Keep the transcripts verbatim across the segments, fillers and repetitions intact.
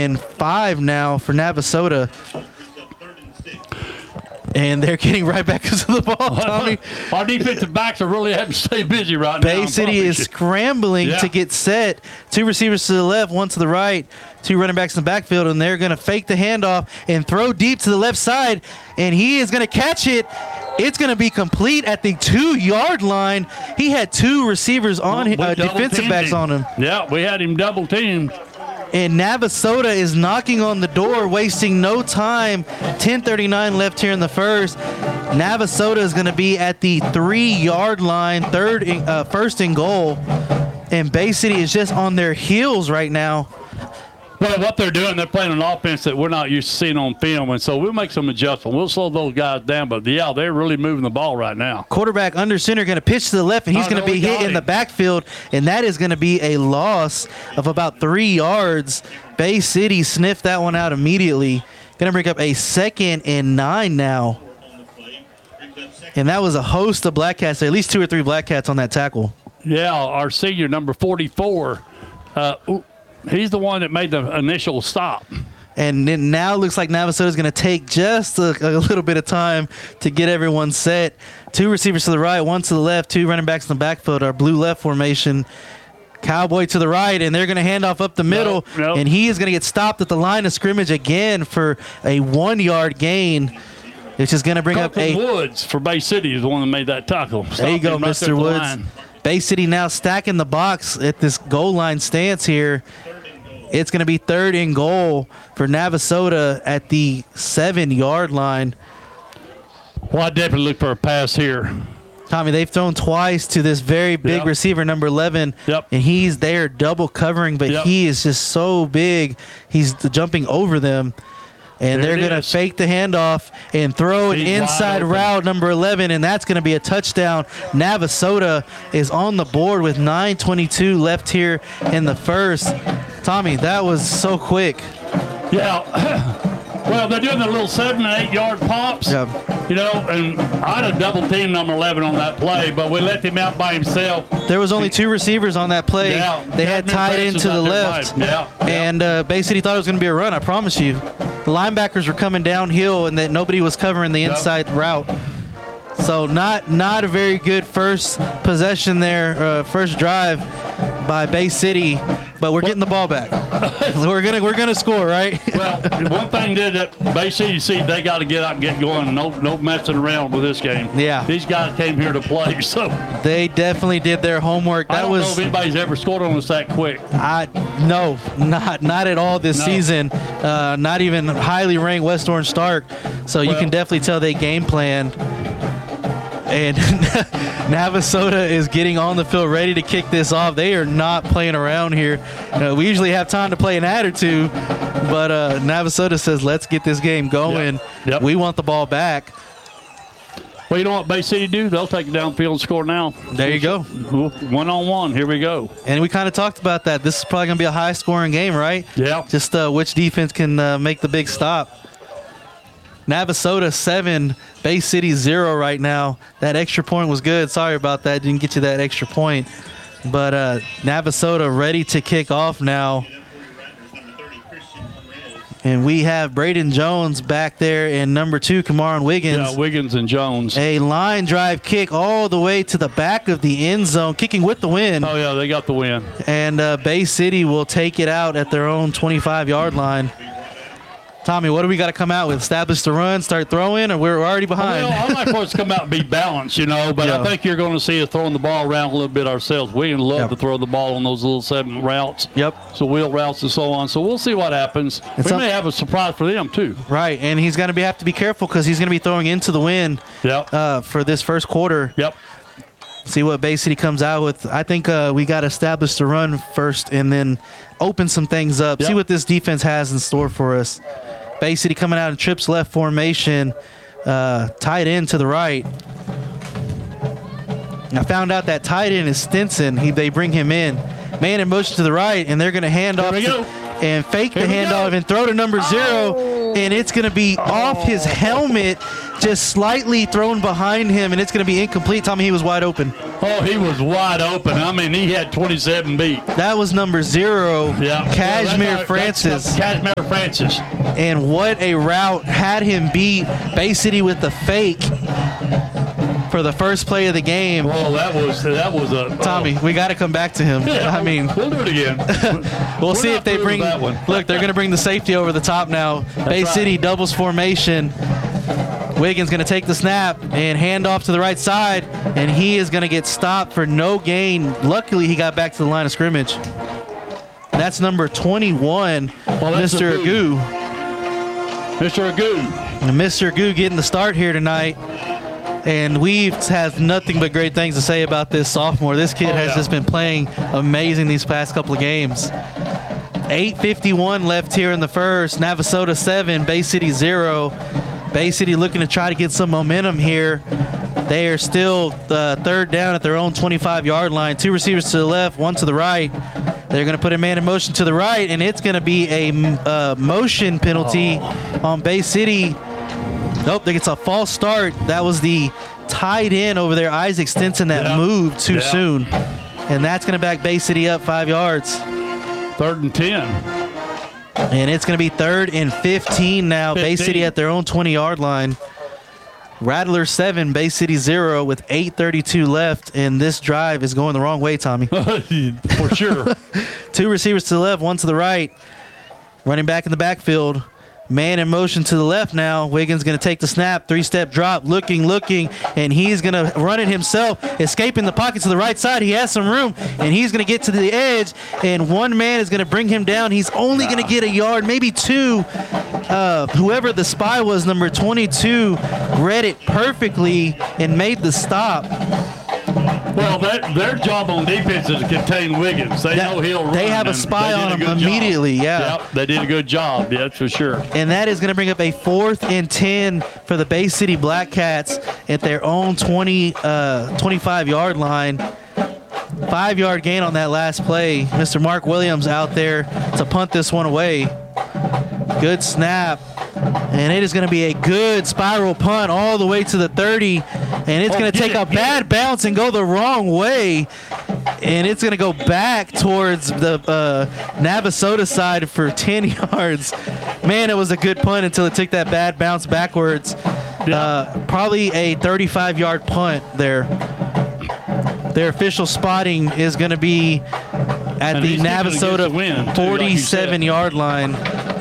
and five now for Navasota. And they're getting right back into the ball, Tommy. Our defensive backs are really having to stay busy right now. Bay City is you. scrambling yeah. to get set. Two receivers to the left, one to the right, two running backs in the backfield, and they're going to fake the handoff and throw deep to the left side, and he is going to catch it. It's going to be complete at the two-yard line. He had two receivers on him, uh, defensive backs him. on him. Yeah, we had him double-teamed. And Navasota is knocking on the door, wasting no time. ten thirty-nine left here in the first. Navasota is going to be at the three-yard line, third, uh, first and goal. And Bay City is just on their heels right now. Well, what they're doing, they're playing an offense that we're not used to seeing on film, and so we'll make some adjustments. We'll slow those guys down, but, yeah, they're really moving the ball right now. Quarterback under center going to pitch to the left, and he's oh, going to no, be hit in him. the backfield, and that is going to be a loss of about three yards. Bay City sniffed that one out immediately. Going to bring up a second and nine now. And that was a host of Black Cats, at least two or three Black Cats on that tackle. Yeah, our senior, number forty-four, uh, he's the one that made the initial stop. And then now it looks like Navasota is going to take just a, a little bit of time to get everyone set. Two receivers to the right, one to the left, two running backs in the backfield, our blue left formation. Cowboy to the right, and they're going to hand off up the middle, nope, nope. and he is going to get stopped at the line of scrimmage again for a one-yard gain, which is going to bring Colton up a Woods for Bay City is the one that made that tackle. There you go, right Mister Woods. Line. Bay City now stacking the box at this goal line stance here. It's going to be third and goal for Navasota at the seven-yard line. Well, I definitely look for a pass here. Tommy, they've thrown twice to this very big yep. receiver, number eleven, yep. and he's there double covering, but yep. he is just so big. He's jumping over them, and there they're going to fake the handoff and throw an he's inside route, number eleven, and that's going to be a touchdown. Navasota is on the board with nine twenty-two left here in the first. Tommy, that was so quick. Yeah. Well, they're doing the little seven and eight yard pops, yep. you know, and I'd have double teamed number eleven on that play, but we let him out by himself. There was only two receivers on that play. Yeah, they had tied into the left, yeah, yeah. and uh, Bay City thought it was going to be a run. I promise you, the linebackers were coming downhill, and that nobody was covering the inside yep. route. So not not a very good first possession there, uh, first drive by Bay City, but we're getting the ball back. we're gonna we're gonna score, right? Well, one thing did that Bay City see they got to get out and get going. No no messing around with this game. Yeah, these guys came here to play, so they definitely did their homework. That I don't was, know if anybody's ever scored on us that quick. I no, not not at all this no. season. Uh, not even highly ranked West Orange Stark. So well, you can definitely tell they game planned. And Navasota is getting on the field ready to kick this off. They are not playing around here. Uh, we usually have time to play an ad or two, but uh, Navasota says, let's get this game going. Yep. Yep. We want the ball back. Well, you know what Bay City do? They'll take it downfield and score now. There you go. One-on-one. Here we go. And we kind of talked about that. This is probably going to be a high-scoring game, right? Yeah. Just uh, which defense can uh, make the big stop. Navasota seven, Bay City zero right now. That extra point was good. Sorry about that. Didn't get you that extra point. But uh, Navasota ready to kick off now. And we have Braden Jones back there and number two, Kamaron Wiggins. Yeah, Wiggins and Jones. A line drive kick all the way to the back of the end zone, kicking with the win. Oh, yeah, they got the win. And uh, Bay City will take it out at their own twenty-five-yard line. Tommy, what do we got to come out with? Establish the run, start throwing, or we're already behind? Well, I like for us to come out and be balanced, you know, but yeah. I think you're going to see us throwing the ball around a little bit ourselves. We love yep. to throw the ball on those little seven routes. Yep. So wheel routes and so on. So we'll see what happens. And we some, may have a surprise for them, too. Right, and he's going to be have to be careful because he's going to be throwing into the wind yep. uh, for this first quarter. Yep. See what Bay City comes out with. I think uh, we got to establish the run first and then open some things up. Yep. See what this defense has in store for us. Bay City coming out in trips left formation, uh, tight end to the right. I found out that tight end is Stinson. He, they bring him in. Man in motion to the right, and they're going to hand off to, and fake Here the handoff and throw to number zero, oh. and it's going to be oh. off his helmet, just slightly thrown behind him, and it's going to be incomplete. Tommy, he was wide open. Oh, he was wide open. I mean, he had twenty-seven beat. That was number zero, Yeah. Cashmere Yeah, that's- Francis. that's Cashmere Francis. And what a route. Had him beat Bay City with the fake for the first play of the game. Oh, that was that was a Tommy, we got to come back to him. Yeah, I mean, we'll do it again. we'll We're see not if they through bring. with that one. Look, they're going to bring the safety over the top now. Bay right. City doubles formation. Wiggins going to take the snap and hand off to the right side, and he is going to get stopped for no gain. Luckily, he got back to the line of scrimmage. That's number twenty-one, Well, that's Mister Agu. Agu. Mister Agu. And Mister Agu getting the start here tonight. And we have nothing but great things to say about this sophomore. This kid Oh, has yeah. just been playing amazing these past couple of games. eight fifty-one left here in the first. Navasota seven, Bay City zero. Bay City looking to try to get some momentum here. They are still uh, third down at their own twenty-five-yard line. Two receivers to the left, one to the right. They're going to put a man in motion to the right, and it's going to be a uh, motion penalty Oh. on Bay City. Nope, they get a false start. That was the tight end over there, Isaac Stinson, that Yeah. moved too Yeah. soon. And that's going to back Bay City up five yards. Third and ten. And it's going to be third and fifteen now. Bay fifteen. City at their own twenty-yard line. Rattler seven, Bay City zero with eight thirty-two left. And this drive is going the wrong way, Tommy. For sure. Two receivers to the left, one to the right. Running back in the backfield. Man in motion to the left now. Wiggins going to take the snap. Three-step drop. Looking, looking. And he's going to run it himself. Escaping the pocket to the right side. He has some room. And he's going to get to the edge. And one man is going to bring him down. He's only going to get a yard, maybe two. Uh, whoever the spy was, number twenty-two, read it perfectly and made the stop. Well, that, their job on defense is to contain Wiggins. They That- know he'll run. they have a and spy they did on a him good job. immediately, yeah. Yep, they did a good job. Yeah, that's for sure. And that is going to bring up a fourth and ten for the Bay City Black Cats at their own twenty, uh, twenty-five-yard line. Five-yard gain on that last play. Mister Mark Williams out there to punt this one away. Good snap. And it is going to be a good spiral punt all the way to the thirty. And it's Oh, going to get take it, a get bad it. bounce and go the wrong way. And it's going to go back towards the uh, Navasota side for ten yards. Man, it was a good punt until it took that bad bounce backwards. Uh, probably a thirty-five-yard punt there. Their official spotting is going to be at And the he's thinking against the Navasota wind, too, like you forty-seven-yard line.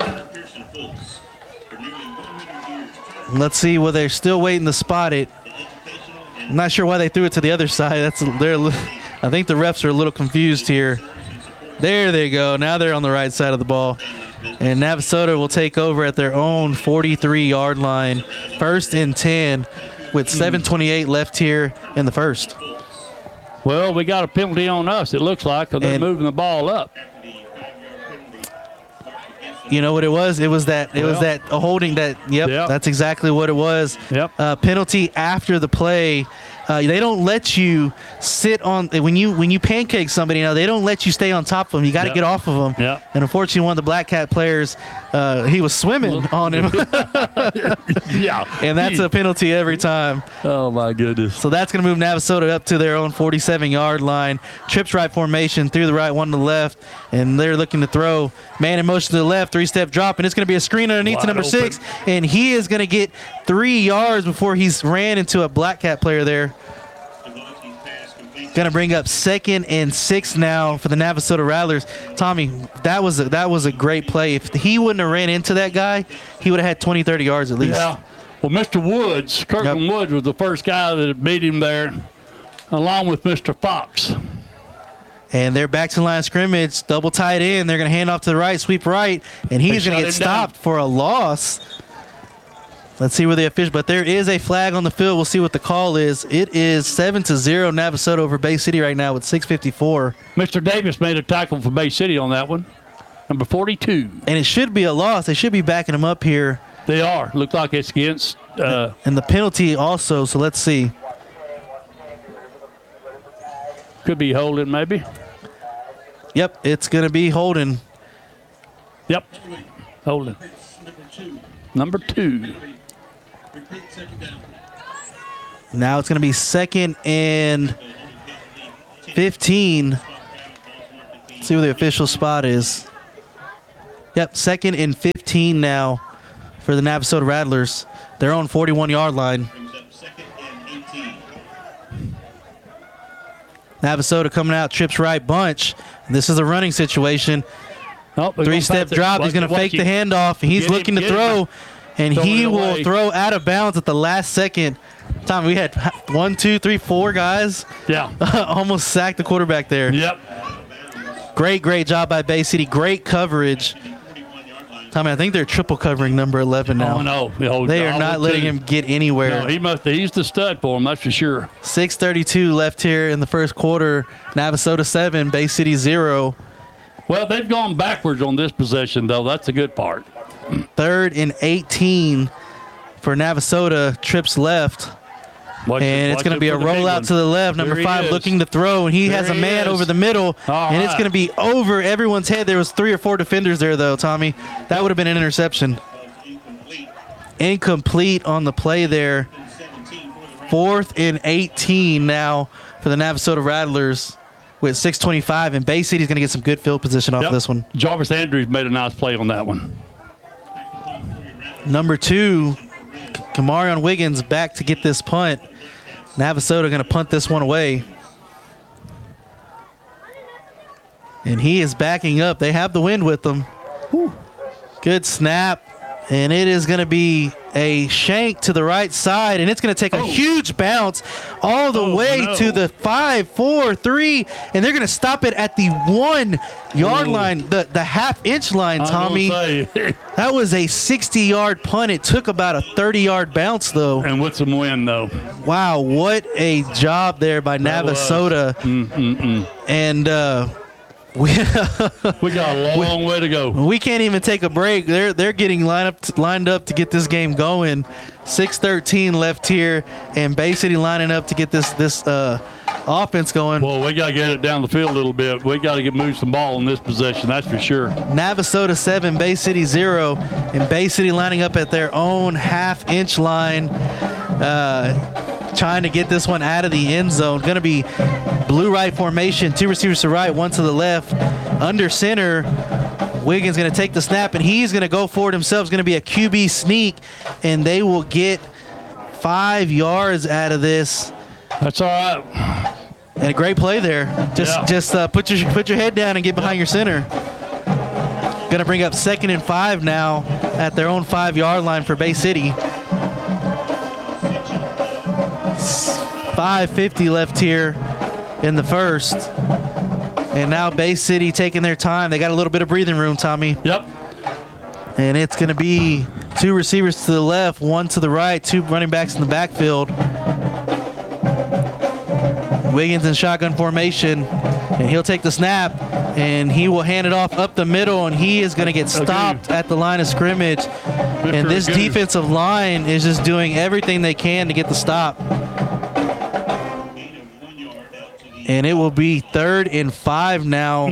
Let's see. Well, they're still waiting to spot it. I'm not sure why they threw it to the other side. That's they're. I think the refs are a little confused here. There they go. Now they're on the right side of the ball. And Navasota will take over at their own forty-three-yard line. First and ten with seven twenty-eight left here in the first. Well, we got a penalty on us, it looks like, because they're And- moving the ball up. You know what it was? It was that it was Well. that a holding that yep, Yep. that's exactly what it was. Yep. Uh, penalty after the play. Uh, they don't let you sit on when you when you pancake somebody now. They don't let you stay on top of them. You got to Yep. get off of them. Yep. And unfortunately, one of the Black Cat players, uh, he was swimming on him, Yeah. and that's a penalty every time. Oh, my goodness. So that's going to move Navasota up to their own forty-seven-yard line. Trips right formation, through the right, one to the left, and they're looking to throw. Man in motion to the left, three-step drop, and it's going to be a screen underneath to Wide number open. six, and he is going to get three yards before he's ran into a Black Cat player there. Going to bring up second and six now for the Navasota Rattlers. Tommy, that was a, that was a great play. If he wouldn't have ran into that guy, he would have had twenty, thirty yards at least. Yeah. Well, Mister Woods, Kirkland Yep. Woods was the first guy that beat him there, along with Mister Fox. And they're back to the line of scrimmage, double tight end. They're going to hand off to the right, sweep right, and he's They going to shut get him down. stopped for a loss. Let's see where the official, but there is a flag on the field. We'll see what the call is. It is seven to zero Navasota over Bay City right now with six fifty-four. Mister Davis made a tackle for Bay City on that one. Number forty-two. And it should be a loss. They should be backing him up here. They are. Look like it's against. Uh, And the penalty also, so let's see. could be holding, maybe. Yep, it's going to be holding. Yep. Holding. Number two. Now it's going to be second and fifteen. Let's see where the official spot is. Yep, second and fifteen now for the Navasota Rattlers. Their own forty-one-yard line. Navasota coming out, trips right bunch. This is a running situation. Oh, Three-step drop. He's going to fake the handoff. He's looking to throw, and he will throw out of bounds at the last second. Tom, we had one, two, three, four guys. Yeah. Almost sacked the quarterback there. Yep. Great, great job by Bay City. Great coverage. Tommy, I think they're triple covering number eleven now. Oh, no. Oh, they are not letting too. him get anywhere. No, he must he's the stud for him, that's for sure. six thirty-two left here in the first quarter. Navasota seven, Bay City zero. Well, they've gone backwards on this possession, though. That's a good part. Third and eighteen for Navasota. Trips left. Watch and it, it's going to be a rollout to the left. Number there five looking to throw, and he there has a man is. over the middle, All and right. it's going to be over everyone's head. There was three or four defenders there, though, Tommy. That would have been an interception. Incomplete on the play there. Fourth and eighteen now for the Navasota Rattlers with six twenty-five, and Bay City's going to get some good field position off Yep. of this one. Jarvis Andrews made a nice play on that one. Number two, Kamarion Wiggins back to get this punt. Navasota going to punt this one away. And he is backing up. They have the wind with them. Whew. Good snap. And it is going to be a shank to the right side. And it's going to take Oh. a huge bounce all the Oh, way no. to the five, four, three. And they're going to stop it at the one-yard Ooh. line, the, the half-inch line, I'm Tommy. gonna say, That was a sixty-yard punt. It took about a thirty-yard bounce, though. and with some wind, though. Wow, what a job there by That was. Navasota. Mm-mm-mm. And uh, we We got a long way to go. we can't even take a break. They're they're getting lined up to, lined up to get this game going. six thirteen left here, and Bay City lining up to get this this uh, offense going. Well, we got to get it down the field a little bit. We got to get move some ball in this possession, that's for sure. Navasota seven, Bay City zero, and Bay City lining up at their own half-inch line, uh, trying to get this one out of the end zone. Going to be blue right formation, two receivers to right, one to the left. Under center, Wiggins going to take the snap, and he's going to go for it himself. It's going to be a Q B sneak, and they will get five yards out of this. That's all right. And a great play there. Just Yeah. just uh, put your put your head down and get behind your center. Going to bring up second and five now at their own five-yard line for Bay City. five fifty left here in the first. And now Bay City taking their time. They got a little bit of breathing room, Tommy. Yep. And it's going to be two receivers to the left, one to the right, two running backs in the backfield. Wiggins in shotgun formation, and he'll take the snap, and he will hand it off up the middle, and he is going to get stopped at the line of scrimmage. And this defensive line is just doing everything they can to get the stop. And it will be third and five now.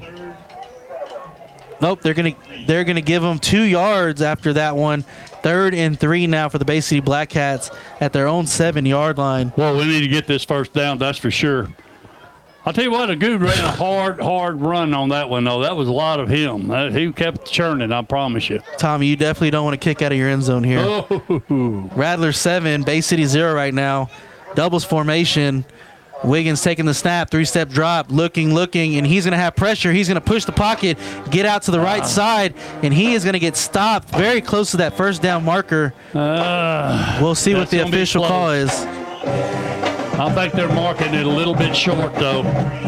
Nope, they're gonna they're gonna give them two yards after that one. Third and three now for the Bay City Black Cats at their own seven-yard line. Well, we need to get this first down, that's for sure. I'll tell you what, a dude ran a hard, hard run on that one, though. That was a lot of him. Uh, he kept churning, I promise you. Tommy, you definitely don't want to kick out of your end zone here. Oh. Rattlers seven, Bay City zero right now. Doubles formation. Wiggins taking the snap, three-step drop, looking, looking, and he's going to have pressure. He's going to push the pocket, get out to the right side, and he is going to get stopped very close to that first down marker. Uh, We'll see what the gonna be official close. call is. I think they're marking it a little bit short, though.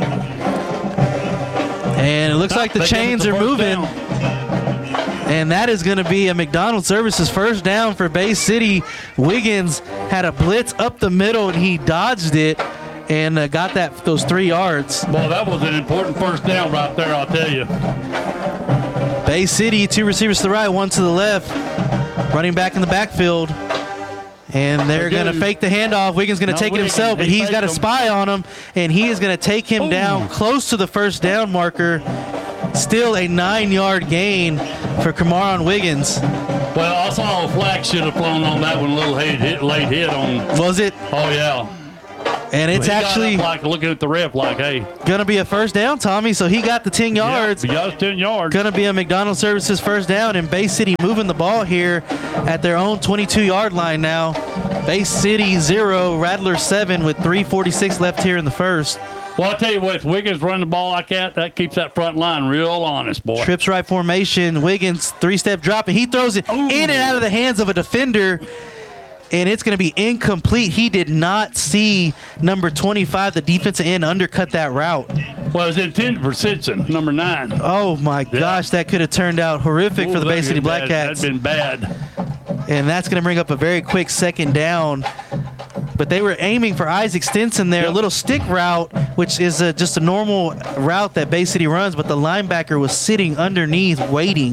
And it looks like the They give it chains the are first moving. down. And that is going to be a McDonald's Services first down for Bay City. Wiggins had a blitz up the middle, and he dodged it and uh, got that those three yards. Well, that was an important first down right there, I'll tell you. Bay City, two receivers to the right, one to the left. Running back in the backfield. And they're going to fake the handoff. Wiggins going to No, take it Wiggins, himself, but he he's got a faked him. spy on him, and he is going to take him Ooh. down close to the first down marker. Still a nine-yard gain for Kamarion Wiggins. Well, I saw a flag should have flown on that one, a little hit, hit, late hit on. Was it? Oh, yeah. And it's He got actually up like looking at the ref like, hey. going to be a first down, Tommy. So he got the ten yards. Yeah, he got ten yards. Going to be a McDonald Services first down. And Bay City moving the ball here at their own twenty-two-yard line now. Bay City zero, Rattler seven with three forty-six left here in the first. Well, I'll tell you what, if Wiggins running the ball like that, that keeps that front line real honest, boy. Trips right formation. Wiggins, three-step drop, and he throws it Ooh. in and out of the hands of a defender, and it's going to be incomplete. He did not see number twenty-five, the defensive end, undercut that route. Well, it was intended for Simpson, number nine. Oh, my yeah. gosh, that could have turned out horrific Ooh, for the Bay City Black Cats. That's been bad. And that's going to bring up a very quick second down. But they were aiming for Isaac Stinson there, yep. a little stick route, which is a, just a normal route that Bay City runs, but the linebacker was sitting underneath waiting.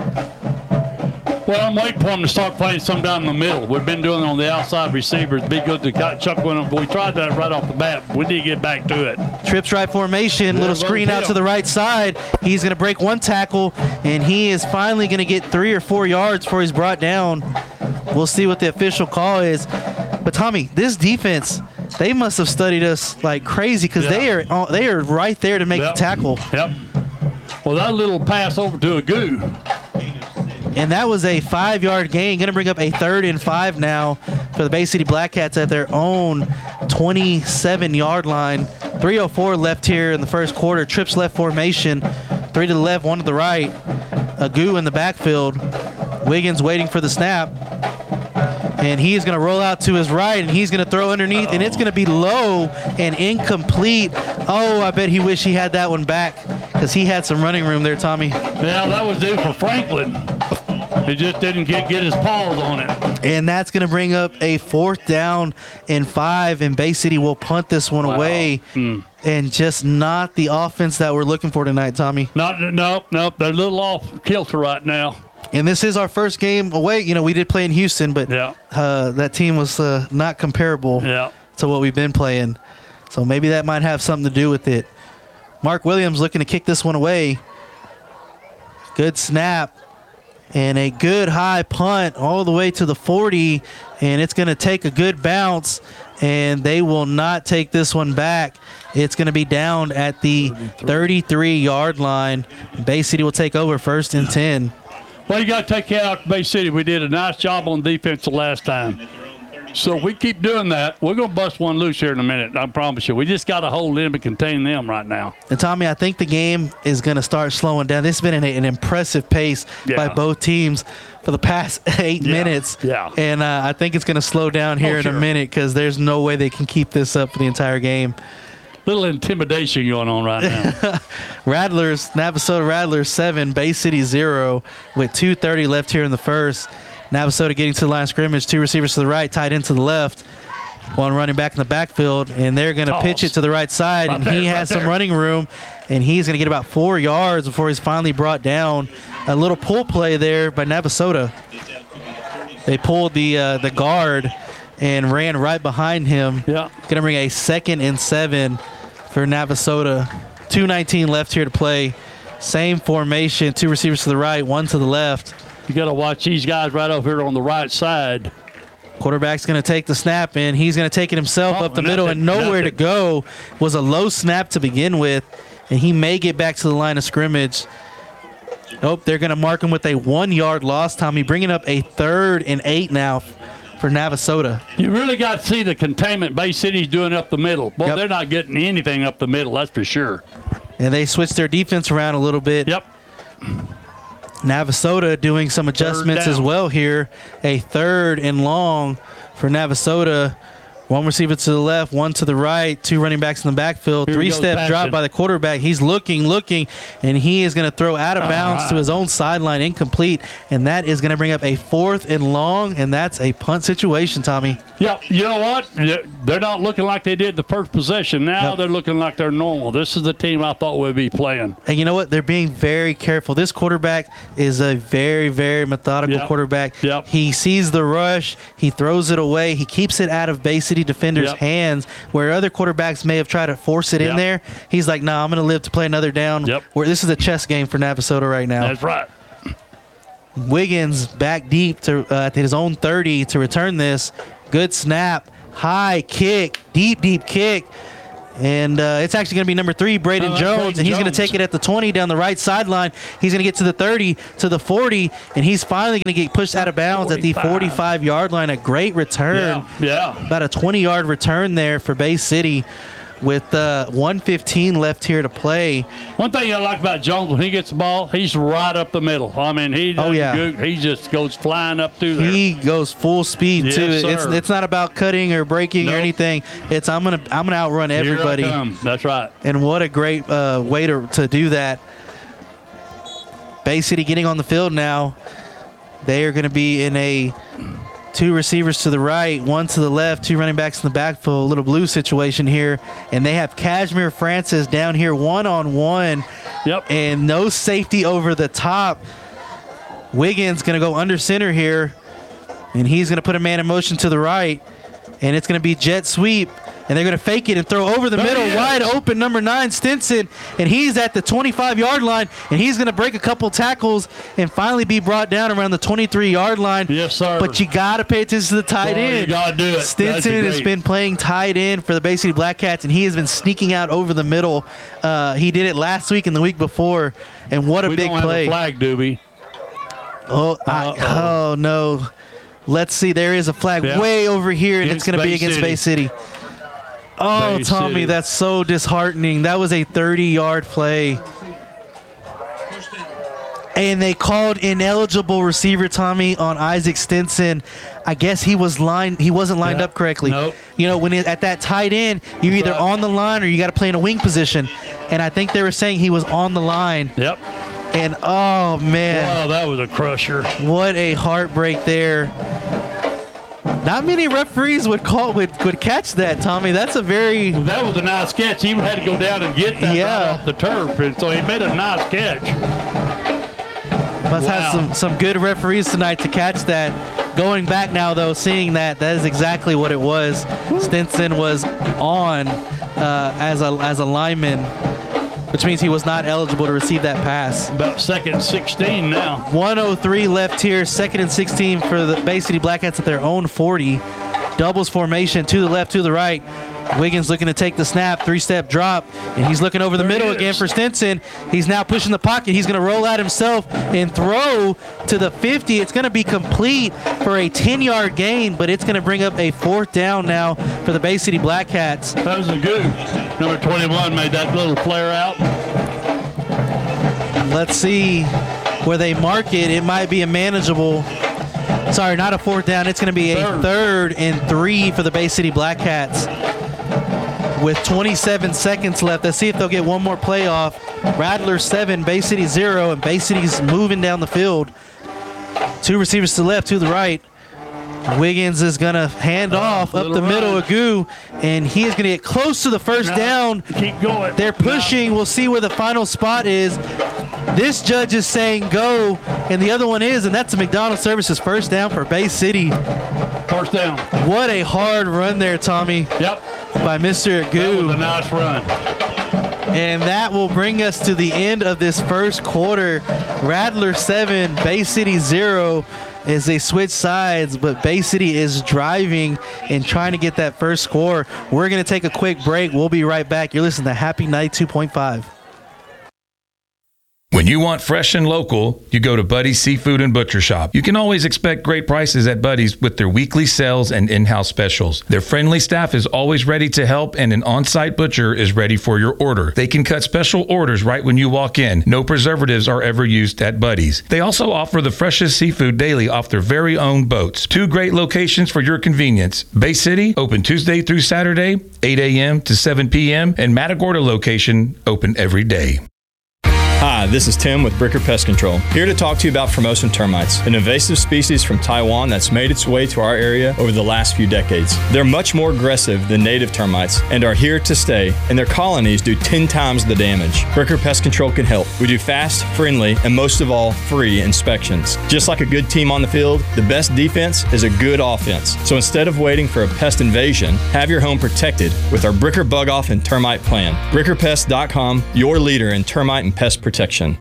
Well, I'm waiting for him to start playing some down in the middle. We've been doing it on the outside receivers. Be good to chuck one. We tried that right off the bat. We need to get back to it. Trips right formation, little screen out to the right side. He's going to break one tackle, and he is finally going to get three or four yards before he's brought down. We'll see what the official call is. But, Tommy, this defense, they must have studied us like crazy because yep. they are they are right there to make yep. the tackle. Yep. Well, that little pass over to a goo. And that was a five-yard gain. Going to bring up a third and five now for the Bay City Black Cats at their own twenty-seven-yard line. three oh four left here in the first quarter. Trips left formation. Three to the left, one to the right. A goo in the backfield. Wiggins waiting for the snap. And he's going to roll out to his right, and he's going to throw underneath, Uh-oh. and it's going to be low and incomplete. Oh, I bet he wish he had that one back because he had some running room there, Tommy. Yeah, that was due for Franklin. He just didn't get, get his paws on it. And that's going to bring up a fourth down and five, and Bay City will punt this one wow. away. Mm. And just not the offense that we're looking for tonight, Tommy. Not, nope, nope. They're a little off kilter right now. And this is our first game away. You know, we did play in Houston, but yeah. uh, that team was uh, not comparable yeah. to what we've been playing. So maybe that might have something to do with it. Mark Williams looking to kick this one away. Good snap. And a good high punt all the way to the forty. And it's going to take a good bounce. And they will not take this one back. It's going to be down at the thirty-three-yard line. Bay City will take over first and ten. Well, you got to take care of Bay City. We did a nice job on defense the last time. So if we keep doing that, we're going to bust one loose here in a minute. I promise you. We just got to hold them and contain them right now. And, Tommy, I think the game is going to start slowing down. This has been an, an impressive pace yeah. by both teams for the past eight yeah. minutes. Yeah. And uh, I think it's going to slow down here oh, in sure. a minute because there's no way they can keep this up for the entire game. Little intimidation going on right now. Rattlers, Navasota Rattlers seven, Bay City zero with two thirty left here in the first. Navasota getting to the line of scrimmage, two receivers to the right, tight end to the left. One running back in the backfield, and they're going to pitch it to the right side, right and there, he has right some running room, and he's going to get about four yards before he's finally brought down. A little pull play there by Navasota. They pulled the uh, the guard and ran right behind him. Yeah. Going to bring a second and seven for Navasota. two nineteen left here to play. Same formation, two receivers to the right, one to the left. You got to watch these guys right over here on the right side. Quarterback's going to take the snap, and he's going to take it himself oh, up the middle, and nowhere nothing. to go. Was a low snap to begin with, and he may get back to the line of scrimmage. Nope, they're going to mark him with a one-yard loss, Tommy, bringing up a third and eight now for Navasota. You really got to see the containment Bay City's doing up the middle. Well, yep. they're not getting anything up the middle, that's for sure. And they switched their defense around a little bit. Yep. Navasota doing some adjustments as well here. A third and long for Navasota. One receiver to the left, one to the right, two running backs in the backfield. Here Three-step drop by the quarterback. He's looking, looking, and he is going to throw out of bounds right. to his own sideline, incomplete. And that is going to bring up a fourth and long, and that's a punt situation, Tommy. Yeah, you know what? They're not looking like they did the first possession. Now yep. they're looking like they're normal. This is the team I thought we'd be playing. And you know what? They're being very careful. This quarterback is a very, very methodical yep. quarterback. Yep. He sees the rush. He throws it away. He keeps it out of Bay City defenders' yep. hands, where other quarterbacks may have tried to force it yep. in there. He's like, no, nah, I'm going to live to play another down. Yep. Where this is a chess game for Navasota right now. That's right. Wiggins back deep to uh, at his own thirty to return this. Good snap. high kick, deep, deep kick. And uh, it's actually going to be number three, Braden oh, Jones, Braden and he's going to Jones. take it at the twenty down the right sideline. He's going to get to the thirty, to the forty, and he's finally going to get pushed out of bounds forty-five. At the forty-five-yard line. A great return. Yeah, yeah. About a twenty-yard return there for Bay City with uh, one fifteen left here to play. One thing I like about Jones, when he gets the ball, he's right up the middle. I mean, he oh, yeah. go, he just goes flying up through there. He goes full speed yes, too. It's sir. it's not about cutting or breaking nope. or anything. It's I'm gonna I'm gonna outrun everybody. Here I come. That's right. And what a great uh, way to to do that. Bay City getting on the field now. They are going to be in a two receivers to the right, one to the left, two running backs in the backfield, a little blue situation here. And they have Kashmir Francis down here one-on-one. Yep. And no safety over the top. Wiggins going to go under center here. And he's going to put a man in motion to the right. And it's going to be jet sweep. And they're going to fake it and throw over the oh, middle, yes. wide open, number nine, Stinson. And he's at the twenty-five-yard line, and he's going to break a couple tackles and finally be brought down around the twenty-three-yard line. Yes, sir. But you got to pay attention to the tight oh, end. You got to do it. Stinson has been playing tight end for the Bay City Black Cats, and he has been sneaking out over the middle. Uh, he did it last week and the week before, and what a we big don't play. Have a flag, do we? Oh, I, oh, no. Let's see. There is a flag yeah. way over here, and against it's going to be against City. Bay City. Oh, Bay Tommy, City. That's so disheartening. That was a thirty-yard play. And they called ineligible receiver, Tommy, on Isaac Stinson. I guess he was lined. He wasn't lined yeah. up correctly. Nope. You know, when it, at that tight end, you're either on the line or you got to play in a wing position. And I think they were saying he was on the line. Yep. And oh man, wow, that was a crusher. What a heartbreak there. Not many referees would call would, would catch that, Tommy. That's a very that was a nice catch. He had to go down and get that yeah. right off the turf, and so he made a nice catch. Must wow. have some some good referees tonight to catch that. Going back now, though, seeing that, that is exactly what it was. Stinson was on uh, as a as a lineman, which means he was not eligible to receive that pass. About second and sixteen now. one oh three left here, second and sixteen for the Bay City Black Cats at their own forty. Doubles formation to the left, to the right. Wiggins looking to take the snap, three-step drop, and he's looking over the there middle again for Stinson. He's now pushing the pocket. He's going to roll out himself and throw to the fifty. It's going to be complete for a ten-yard gain, but it's going to bring up a fourth down now for the Bay City Black Cats. That was a good. Number twenty-one made that little flare out. Let's see where they mark it. It might be a manageable. Sorry, not a fourth down. It's going to be a third. third and three for the Bay City Black Cats. With twenty-seven seconds left, let's see if they'll get one more play off. Rattler seven, Bay City zero, and Bay City's moving down the field. Two receivers to the left, to the right. Wiggins is going to hand off up the run. middle of Goo, and he is going to get close to the first no, down. Keep going. They're pushing. No. We'll see where the final spot is. This judge is saying go, and the other one is, and that's a McDonald's Services first down for Bay City. First down. What a hard run there, Tommy. Yep. By Mister Goo. That was a nice run. And that will bring us to the end of this first quarter. Rattler seven, Bay City zero as they switch sides, but Bay City is driving and trying to get that first score. We're going to take a quick break. We'll be right back. You're listening to Happy Night two point five. When you want fresh and local, you go to Buddy's Seafood and Butcher Shop. You can always expect great prices at Buddy's with their weekly sales and in-house specials. Their friendly staff is always ready to help, and an on-site butcher is ready for your order. They can cut special orders right when you walk in. No preservatives are ever used at Buddy's. They also offer the freshest seafood daily off their very own boats. Two great locations for your convenience. Bay City, open Tuesday through Saturday, eight a.m. to seven p.m., and Matagorda location, open every day. Hi, this is Tim with Bricker Pest Control, here to talk to you about Formosan termites, an invasive species from Taiwan that's made its way to our area over the last few decades. They're much more aggressive than native termites and are here to stay, and their colonies do ten times the damage. Bricker Pest Control can help. We do fast, friendly, and most of all, free inspections. Just like a good team on the field, the best defense is a good offense. So instead of waiting for a pest invasion, have your home protected with our Bricker Bug Off and Termite Plan. Bricker Pest dot com, your leader in termite and pest protection. Protection.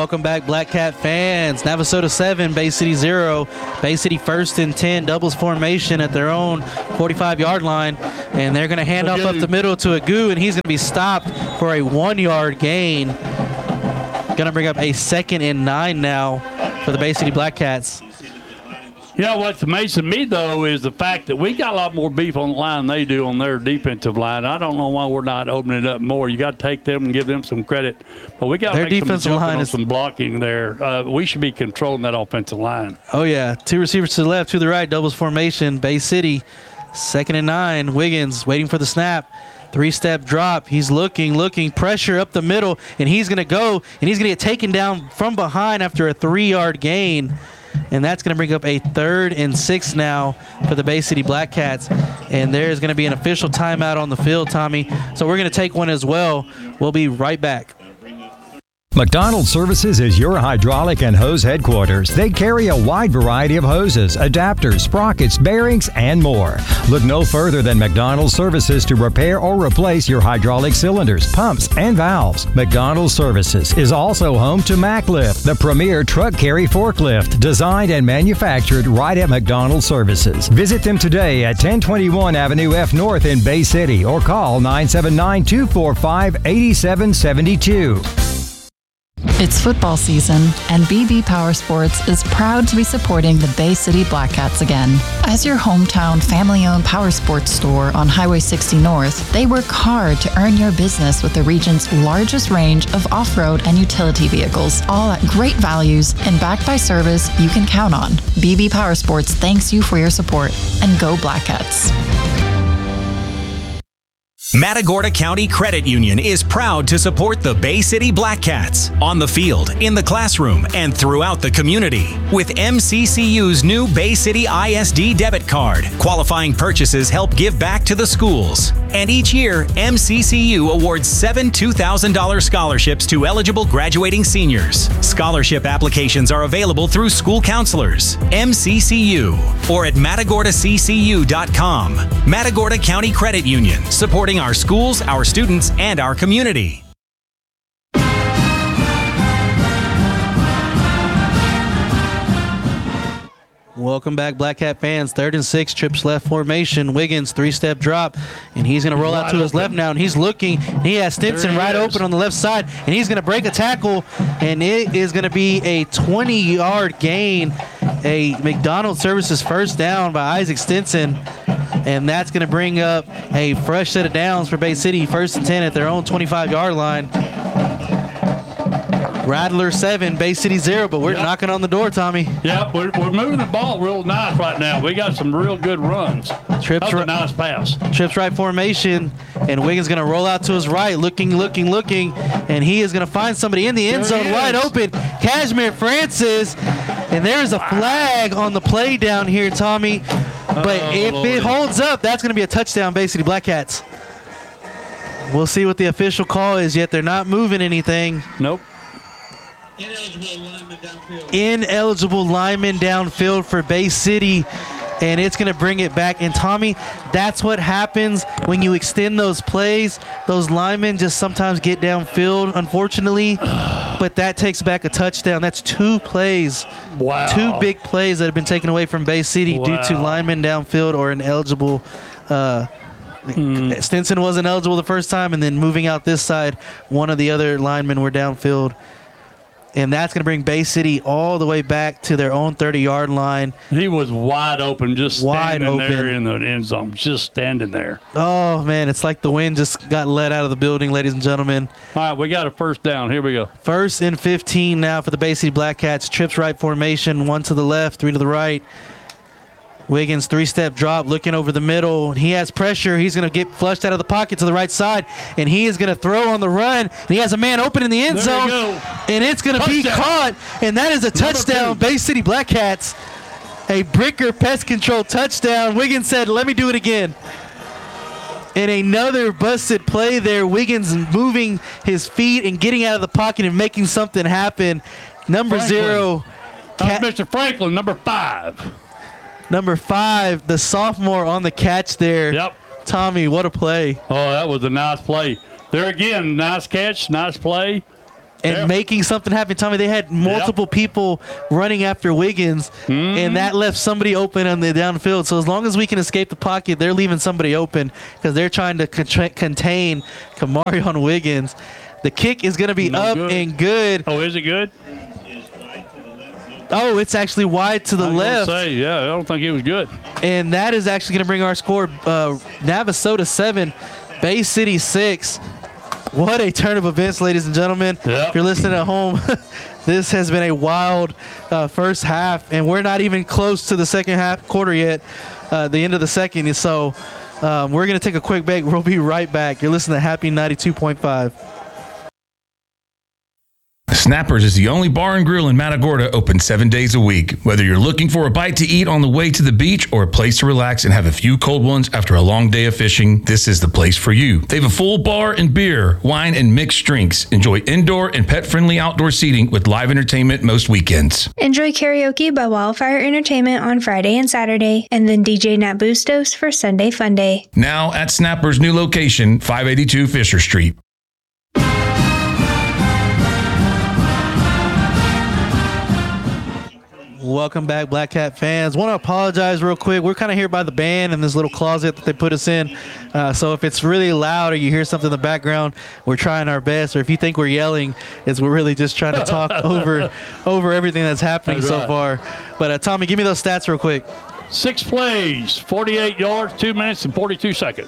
welcome back, Black Cat fans. Navasota seven, Bay City zero. Bay City first and ten, doubles formation at their own forty-five-yard line. And they're going to hand off up the middle to Agu, and he's going to be stopped for a one-yard gain. Going to bring up a second and nine now for the Bay City Black Cats. You know what's amazing me, though, is the fact that we got a lot more beef on the line than they do on their defensive line. I don't know why we're not opening it up more. You got to take them and give them some credit. But we got to make some jumping on some blocking there. Uh, we should be controlling that offensive line. Oh, yeah. Two receivers to the left, to the right, doubles formation. Bay City, second and nine. Wiggins waiting for the snap. Three-step drop. He's looking, looking, pressure up the middle, and he's going to go, and he's going to get taken down from behind after a three-yard gain. And that's going to bring up a third and six now for the Bay City Black Cats. And there's going to be an official timeout on the field, Tommy. So we're going to take one as well. We'll be right back. McDonald Services is your hydraulic and hose headquarters. They carry a wide variety of hoses, adapters, sprockets, bearings, and more. Look no further than McDonald Services to repair or replace your hydraulic cylinders, pumps, and valves. McDonald Services is also home to MacLift, the premier truck carry forklift, designed and manufactured right at McDonald Services. Visit them today at ten twenty-one Avenue F North in Bay City or call nine seven nine, two four five, eight seven seven two. It's football season, and B B Power Sports is proud to be supporting the Bay City Black Cats again. As your hometown family-owned power sports store on Highway sixty North, they work hard to earn your business with the region's largest range of off-road and utility vehicles, all at great values and backed by service you can count on. B B Power Sports thanks you for your support, and go Black Cats. Matagorda County Credit Union is proud to support the Bay City Black Cats on the field, in the classroom, and throughout the community. With M C C U's new Bay City I S D debit card, qualifying purchases help give back to the schools. And each year, M C C U awards seven two thousand dollars scholarships to eligible graduating seniors. Scholarship applications are available through school counselors, M C C U, or at matagorda c c u dot com. Matagorda County Credit Union, supporting our schools, our students, and our community. Welcome back, Black Cat fans. Third and six, trips left formation. Wiggins, three-step drop, and he's going to roll out to his left now, and he's looking. He has Stinson right open on the left side, and he's going to break a tackle, and it is going to be a twenty-yard gain, a McDonald Services first down by Isaac Stinson, and that's going to bring up a fresh set of downs for Bay City, first and ten at their own twenty-five-yard line. Rattler seven, Bay City zero, but we're yep. knocking on the door, Tommy. Yep, we're, we're moving the ball real nice right now. We got some real good runs. Trips That's a nice pass. Trips right formation, and Wiggins going to roll out to his right, looking, looking, looking, and he is going to find somebody in the end zone wide open. Kashmir Francis, and there's a flag on the play down here, Tommy. But oh, if Lord. it holds up, that's going to be a touchdown, Bay City Black Cats. We'll see what the official call is, yet they're not moving anything. Nope. Ineligible lineman downfield. Ineligible lineman downfield for Bay City, and it's going to bring it back. And, Tommy, that's what happens when you extend those plays. Those linemen just sometimes get downfield, unfortunately, but that takes back a touchdown. That's two plays. Wow. Two big plays that have been taken away from Bay City wow. due to lineman downfield or ineligible uh mm. Stinson wasn't eligible the first time, and then moving out this side, one of the other linemen were downfield. And that's going to bring Bay City all the way back to their own thirty-yard line. He was wide open, just wide standing open. there in the end zone, just standing there. Oh, man, it's like the wind just got let out of the building, ladies and gentlemen. All right, we got a first down. Here we go. First and fifteen now for the Bay City Black Cats. Trips right formation, one to the left, three to the right. Wiggins, three-step drop, looking over the middle. He has pressure. He's going to get flushed out of the pocket to the right side, and he is going to throw on the run. And he has a man open in the end there zone, and it's going to be caught, and that is a touchdown, Bay City Black Cats. A Bricker Pest Control touchdown. Wiggins said, let me do it again. And another busted play there. Wiggins moving his feet and getting out of the pocket and making something happen. Number Franklin. zero. Ca- Mister Franklin, number five. Number five, the sophomore on the catch there. Yep. Tommy, what a play. Oh, that was a nice play. There again, nice catch, nice play. and yeah. making something happen. Tommy, they had multiple yep. people running after Wiggins, mm-hmm. and that left somebody open on the downfield. So as long as we can escape the pocket, they're leaving somebody open because they're trying to con- contain Kamarion Wiggins. The kick is going to be no up good. and good. Oh, is it good? Oh, it's actually wide to the I was left. Gonna say, yeah, I don't think it was good. And that is actually going to bring our score, uh, Navasota seven, Bay City six. What a turn of events, ladies and gentlemen. Yep. If you're listening at home, this has been a wild uh, first half, and we're not even close to the second half quarter yet, uh, the end of the second. So um, we're going to take a quick break. We'll be right back. You're listening to Happy ninety-two point five. Snappers is the only bar and grill in Matagorda open seven days a week. Whether you're looking for a bite to eat on the way to the beach or a place to relax and have a few cold ones after a long day of fishing, this is the place for you. They have a full bar and beer, wine, and mixed drinks. Enjoy indoor and pet-friendly outdoor seating with live entertainment most weekends. Enjoy karaoke by Wildfire Entertainment on Friday and Saturday, and then D J Nat Bustos for Sunday Fun Day. Now at Snappers' new location, five eighty-two Fisher Street. Welcome back, Black Cat fans. Want to apologize real quick. We're kind of here by the band in this little closet that they put us in. Uh, so if it's really loud or you hear something in the background, we're trying our best. Or if you think we're yelling, it's we're really just trying to talk over over everything that's happening that's so right. far. But uh, Tommy, give me those stats real quick. Six plays, forty-eight yards, two minutes and forty-two seconds.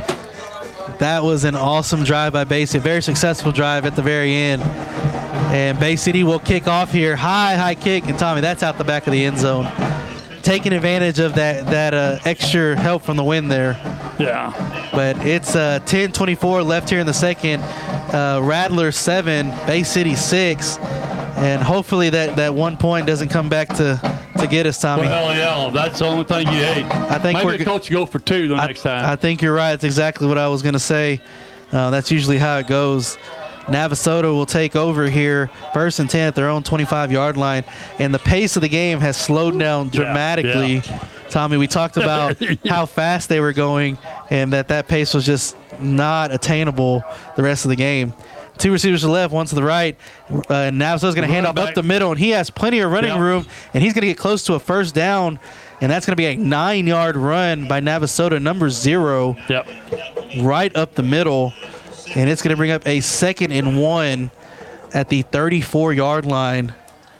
That was an awesome drive by Bay City. Very successful drive at the very end. And Bay City will kick off here. High, high kick. And, Tommy, that's out the back of the end zone. Taking advantage of that that uh, extra help from the wind there. Yeah. But it's uh, ten twenty-four left here in the second. Uh, Rattler seven, Bay City six. And hopefully that, that one point doesn't come back to, to get us, Tommy. Well, yeah, that's the only thing you hate. I think Maybe we're the coach go for two the I, next time. I think you're right. That's exactly what I was going to say. Uh, that's usually how it goes. Navasota will take over here, first and ten at their own twenty-five-yard line, and the pace of the game has slowed down dramatically. Yeah, yeah. Tommy, we talked about yeah. how fast they were going and that that pace was just not attainable the rest of the game. Two receivers to the left, one to the right, uh, and Navasota's going to hand off back up the middle, and he has plenty of running yeah. room, and he's going to get close to a first down, and that's going to be a nine-yard run by Navasota, number zero, yep. right up the middle. And it's going to bring up a second and one at the thirty-four-yard line.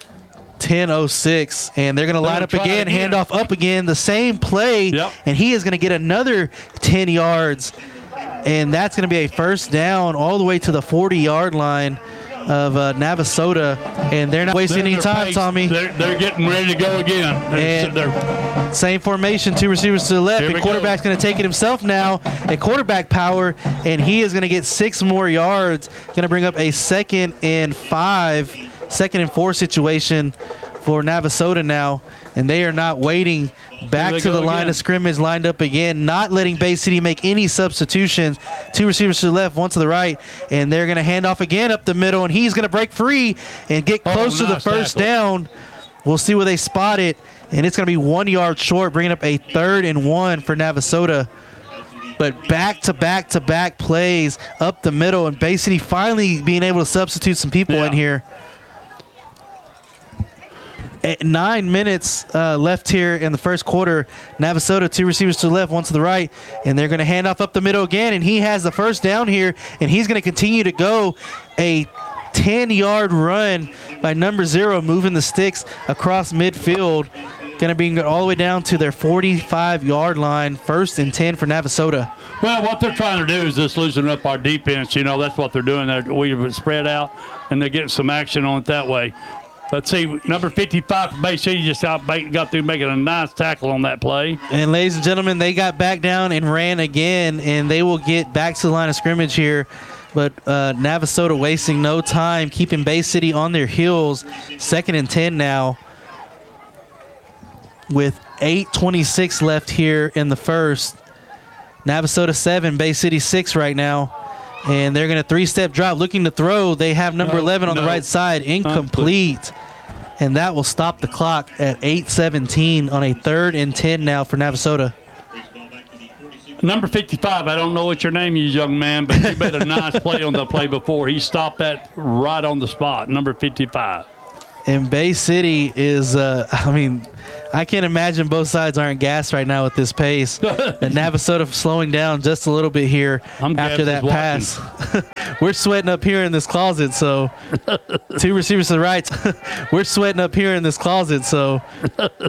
ten oh six. And they're going to line up again, again, hand off up again, the same play. Yep. And he is going to get another ten yards. And that's going to be a first down all the way to the forty-yard line of uh, Navasota. And they're not wasting any time, pace. Tommy. They're, they're getting ready to go again. And they're, same formation, two receivers to the left. The quarterback's going to take it himself now, a quarterback power, and he is going to get six more yards. Going to bring up a second and five, second and four situation for Navasota now. And they are not waiting. Back to the line again. Of scrimmage, lined up again, not letting Bay City make any substitutions. Two receivers to the left, one to the right, and they're going to hand off again up the middle, and he's going to break free and get close oh, nice to the first tackle. Down. We'll see where they spot it, and it's going to be one yard short, bringing up a third and one for Navasota. But back-to-back-to-back plays up the middle, and Bay City finally being able to substitute some people yeah. in here. At nine minutes uh, left here in the first quarter. Navasota, two receivers to the left, one to the right, and they're going to hand off up the middle again, and he has the first down here, and he's going to continue to go a ten-yard run by number zero, moving the sticks across midfield. Going to bring it all the way down to their forty-five-yard line, first and ten for Navasota. Well, what they're trying to do is just loosen up our defense. You know, that's what they're doing. They're, we've spread out, and they're getting some action on it that way. Let's see, number fifty-five for Bay City just got, got through making a nice tackle on that play. And, ladies and gentlemen, they got back down and ran again, and they will get back to the line of scrimmage here. But uh, Navasota wasting no time, keeping Bay City on their heels. Second and ten now with eight twenty-six left here in the first. Navasota seven, Bay City six right now. And they're going to three-step drop, looking to throw. They have number no, eleven on no. the right side, incomplete. And that will stop the clock at eight seventeen on a third and ten now for Navasota. Number fifty-five, I don't know what your name is, young man, but he made a nice play on the play before. He stopped that right on the spot, number fifty-five. And Bay City is, uh, I mean, I can't imagine both sides aren't gassed right now with this pace. And Navasota slowing down just a little bit here I'm after that pass. We're sweating up here in this closet, so two receivers to the right. We're sweating up here in this closet, so